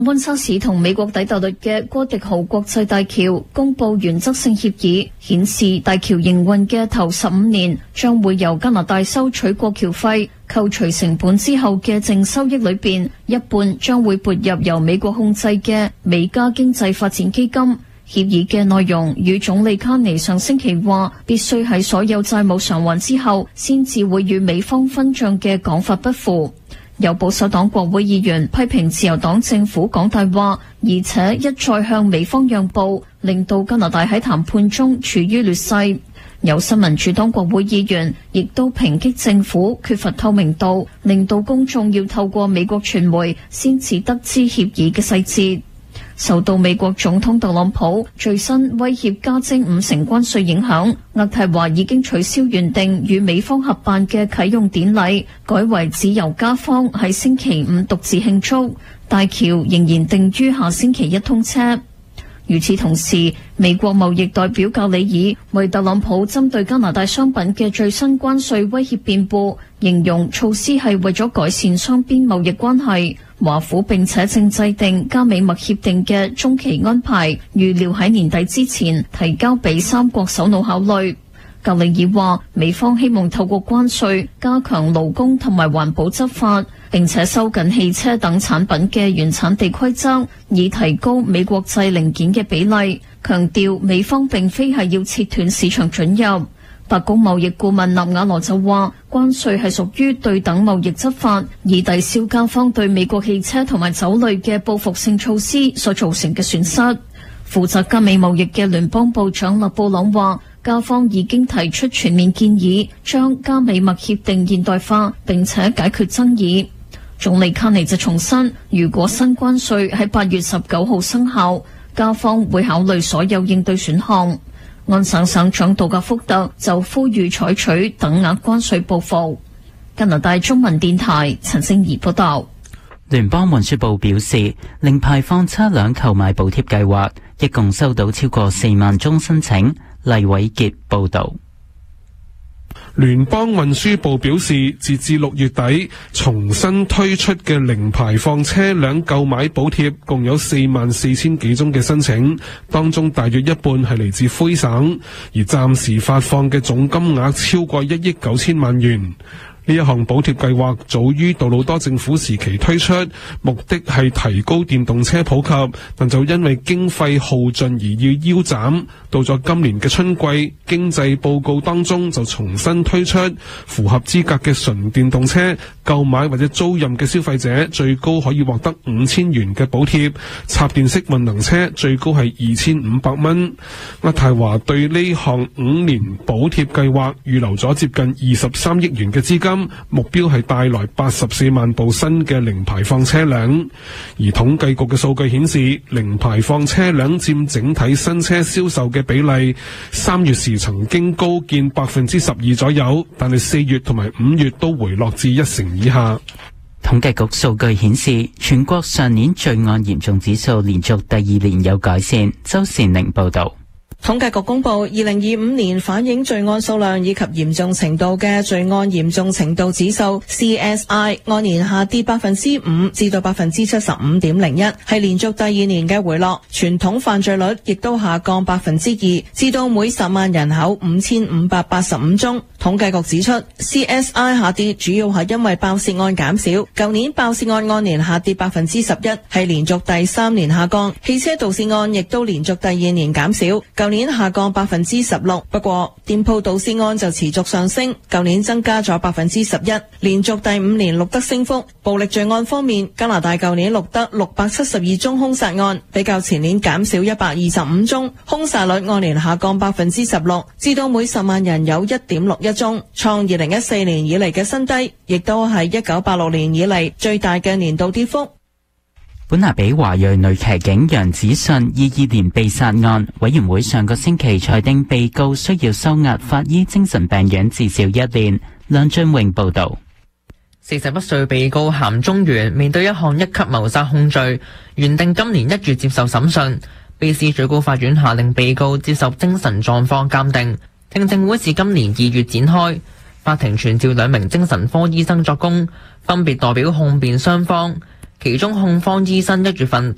溫莎市同美國抵達率嘅哥迪豪國際大橋公布原則性協議，顯示大橋營運嘅頭15年將會由加拿大收取過橋費，扣除成本之後嘅淨收益裏邊，一半將會撥入由美國控制嘅美加經濟發展基金。協議嘅內容與總理卡尼上星期話必須喺所有債務償還之後先至會與美方分賬嘅講法不符。有保守黨國會議員批評自由黨政府講大話，而且一再向美方讓步，令到加拿大喺談判中處於劣勢。有新民主黨國會議員亦都抨擊政府缺乏透明度，令到公眾要透過美國傳媒先至得知協議嘅細節。受到美國總統特朗普最新威脅加徵50%關稅影響，渥太華已經取消原定與美方合辦嘅啟用典禮，改為只由加方喺星期五獨自慶祝。大橋仍然定於下星期一通車。與此同時，美國貿易代表格里爾為特朗普針對加拿大商品嘅最新關稅威脅辯護，形容措施係為咗改善雙邊貿易關係。華府並且正制定加美墨協定嘅中期安排，預料喺年底之前提交俾三國首腦考慮。格里爾話，美方希望透過關稅加強勞工同埋環保執法，並且收緊汽車等產品嘅原產地規則，以提高美國製零件嘅比例。強調美方並非係要切斷市場准入。白宮貿易顧問納瓦羅就話，關稅係屬於對等貿易執法，以抵消加方對美國汽車同埋酒類嘅報復性措施所造成嘅損失。負責加美貿易嘅聯邦部長勒布朗話，加方已經提出全面建議，將加美墨協定現代化，並且解決爭議。總理卡尼就重申，如果新關稅喺8月19號生效，加方會考慮所有應對選項。安省省長杜格福特就呼籲採取等額關稅報復。加拿大中文電台陳晶儀報道。 聯邦運輸部表示，零排放車輛購買補貼計劃一共收到超過4萬宗申請。黎偉傑報道。 聯邦運輸部表示，截至6月底，重新推出嘅零排放車輛購買補貼共有44000幾宗嘅申請，當中大約一半係嚟自魁省，而暫時發放嘅總金額超過1億9千萬元。呢一項補貼計劃早於杜魯多政府時期推出，目的係提高電動車普及，但就因為經費耗盡而要腰斬。到咗今年嘅春季，經濟報告當中就重新推出，符合資格嘅純電動車購買或者租賃嘅消費者最高可以獲得5000元嘅補貼，插電式混能車最高係2500蚊。渥太華對呢項5年補貼計劃預留咗接近23億元嘅資金，目標係帶來84萬部新嘅零排放車輛。而統計局嘅數據顯示，零排放車輛佔整體新車銷售嘅比例，3月時曾經高見12%左右，但係4月同埋5月都回落至1%以下。 統計局數據顯示，全國上年罪案嚴重指數連續第2年有改善。周善寧報道。 統計局公布2025年反映罪案數量以及嚴重程度嘅罪案嚴重程度指數 CSI 按年下跌5%至到75.01%，係連續第2年嘅回落。傳統犯罪率亦都下降2%，至到每10萬人口5585宗。統計局指出 ，CSI 下跌主要係因為爆竊案減少，舊年爆竊案按年下跌11%，係連續第3年下降。汽車盜竊案亦都連續第2年減少，舊年下降16%，不過店鋪盜竊案就持續上升，舊年增加咗11%，連續第5年錄得升幅。暴力罪案方面，加拿大舊年錄得672宗兇殺案，比較前年減少125宗，兇殺率按年下降16%，至到每10萬人有1.61宗，創2014年以嚟嘅新低，亦都係1986年以嚟最大嘅年度跌幅。 本拿比華裔女騎警楊子信22年被殺案，委員會上個星期裁定被告需要收押法醫精神病院至少1年。梁俊榮報道。 41歲被告咸中元面對一項1級謀殺控罪，原定今年1月接受審訊。卑詩最高法院下令被告接受精神狀況鑑定，聽證會自今年2月展開。法庭傳召2名精神科醫生作供，分別代表控辯雙方。其中控方醫生1月份